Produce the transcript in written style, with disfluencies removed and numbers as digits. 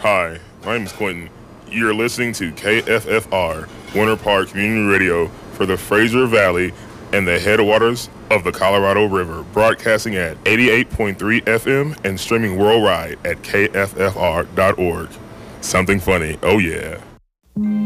Hi, my name is Quentin. You're listening to KFFR, Winter Park Community Radio for the Fraser Valley and the headwaters of the Colorado River, broadcasting at 88.3 FM and streaming worldwide at kffr.org. Something funny, oh yeah.